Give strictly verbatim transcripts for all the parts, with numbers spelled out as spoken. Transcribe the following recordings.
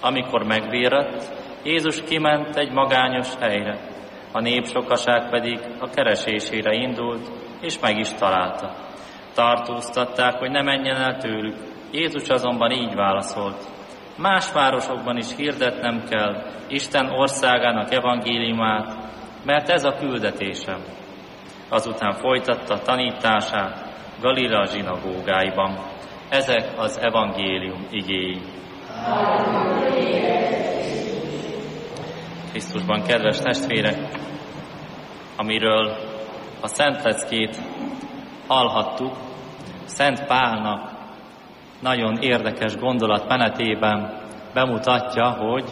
Amikor megvérett, Jézus kiment egy magányos helyre, a nép sokaság pedig a keresésére indult, és meg is találta. Tartóztatták, hogy ne menjen el tőlük. Jézus azonban így válaszolt: más városokban is hirdetnem kell Isten országának evangéliumát, mert ez a küldetésem. Azután folytatta tanítását Galilea zsinagógáiban. Ezek az evangélium igéi. Krisztusban, kedves testvérek, amiről a Szent Leckét hallhattuk, Szent Pálnak nagyon érdekes gondolatmenetében bemutatja, hogy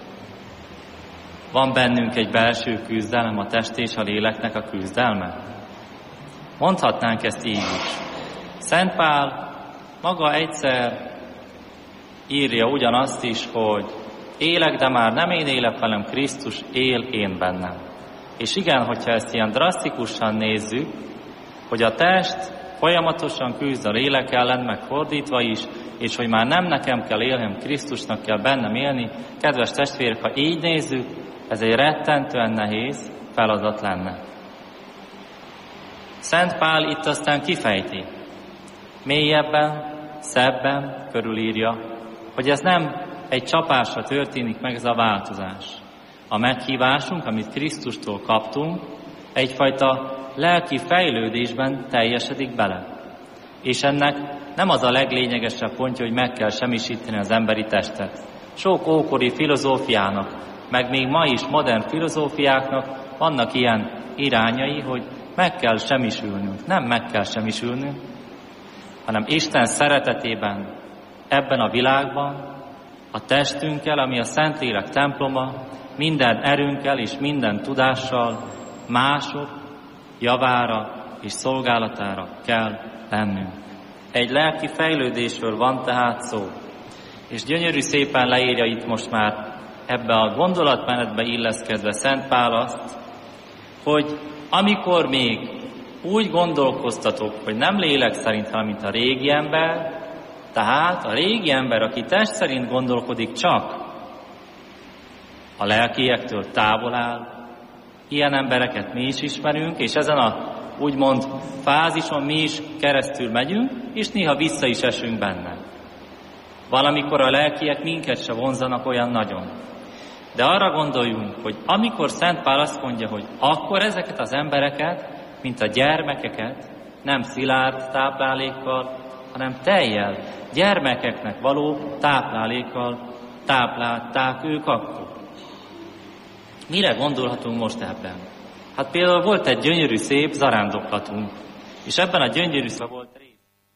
van bennünk egy belső küzdelem, a test és a léleknek a küzdelme. Mondhatnánk ezt így is. Szent Pál maga egyszer írja ugyanazt is, hogy élek, de már nem én élek, hanem Krisztus él én bennem. És igen, hogyha ezt ilyen drasztikusan nézzük, hogy a test folyamatosan küzd a lélek ellen, megfordítva is, és hogy már nem nekem kell élnem, Krisztusnak kell bennem élni. Kedves testvérek, ha így nézzük, ez egy rettentően nehéz feladat lenne. Szent Pál itt aztán kifejti, mélyebben, szebben körülírja, hogy ez nem egy csapásra történik meg ez a változás. A meghívásunk, amit Krisztustól kaptunk, egyfajta lelki fejlődésben teljesedik bele. És ennek nem az a leglényegesebb pontja, hogy meg kell semmisíteni az emberi testet. Sok ókori filozófiának, meg még ma is modern filozófiáknak vannak ilyen irányai, hogy meg kell semmisülnünk. Nem meg kell semmisülnünk, hanem Isten szeretetében ebben a világban, a testünkkel, ami a Szentlélek temploma, minden erőnkkel és minden tudással mások javára és szolgálatára kell lennünk. Egy lelki fejlődésről van tehát szó. És gyönyörű szépen leírja itt most már ebbe a gondolatmenetbe illeszkedve Szent Pál azt, hogy amikor még úgy gondolkoztatok, hogy nem lélek szerint, hanem mint a régi ember, tehát a régi ember, aki test szerint gondolkodik, csak a lelkiektől távol áll. Ilyen embereket mi is ismerünk, és ezen a úgymond fázison mi is keresztül megyünk, és néha vissza is esünk benne. Valamikor a lelkiek minket se vonzanak olyan nagyon. De arra gondoljunk, hogy amikor Szent Pál azt mondja, hogy akkor ezeket az embereket, mint a gyermekeket, nem szilárd táplálékkal, hanem tejjel, gyermekeknek való táplálékkal táplálták ők akkor. Mire gondolhatunk most ebben? Hát például volt egy gyönyörű szép zarándoklatunk, és ebben a gyönyörű szép volt rész.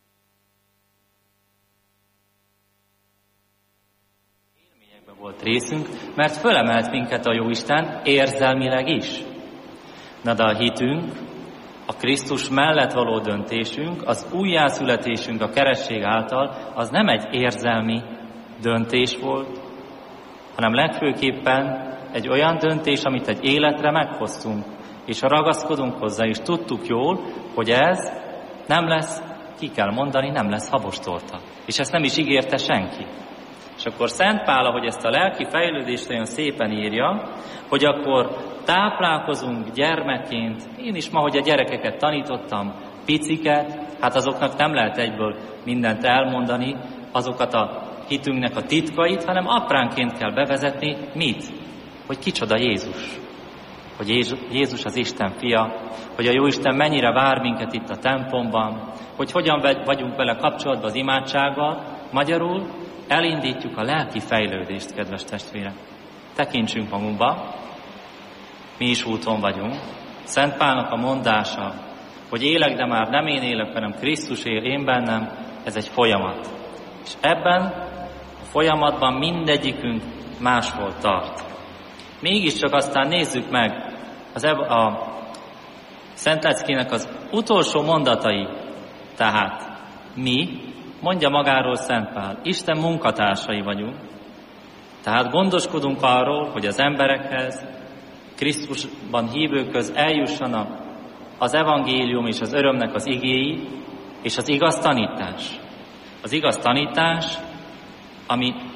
Élményekben volt részünk, mert fölemelt minket a Jóisten érzelmileg is. Na de a hitünk, a Krisztus mellett való döntésünk, az újjászületésünk a keresztség által, az nem egy érzelmi döntés volt, hanem legfőképpen egy olyan döntés, amit egy életre meghoztunk, és ragaszkodunk hozzá, és tudtuk jól, hogy ez nem lesz, ki kell mondani, nem lesz habostorta. És ezt nem is ígérte senki. És akkor Szent Pál, ahogy ezt a lelki fejlődést olyan szépen írja, hogy akkor táplálkozunk gyermekként. Én is ma, hogy a gyerekeket tanítottam, piciket, hát azoknak nem lehet egyből mindent elmondani, azokat a hitünknek a titkait, hanem apránként kell bevezetni mit? Hogy kicsoda Jézus. Hogy Jézus az Isten fia, hogy a Jóisten mennyire vár minket itt a templomban, hogy hogyan vagyunk vele kapcsolatban az imádsággal. Magyarul elindítjuk a lelki fejlődést, kedves testvérek. Tekintsünk magunkba, mi is úton vagyunk. Szent Pálnak a mondása, hogy élek, de már nem én élek, hanem Krisztus él én bennem, ez egy folyamat. És ebben a folyamatban mindegyikünk máshol tart. Mégiscsak aztán nézzük meg az a, a Szent Leckének az utolsó mondatai. Tehát mi, mondja magáról Szent Pál, Isten munkatársai vagyunk, tehát gondoskodunk arról, hogy az emberekhez, Krisztusban hívőkhöz eljussanak az evangélium és az örömnek az igéi, és az igaz tanítás. Az igaz tanítás, ami